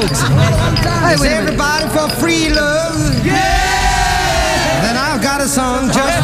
drugs. Hey, everybody for free love. Yeah! Then I've got a song just